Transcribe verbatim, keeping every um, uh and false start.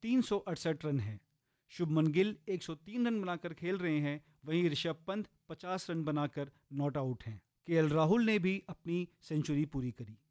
तीन सौ अड़सठ रन हैं। शुभमन गिल एक सौ तीन रन बनाकर खेल रहे हैं, वहीं ऋषभ पंत पचास रन बनाकर नॉट आउट हैं। केएल राहुल ने भी अपनी सेंचुरी पूरी करी।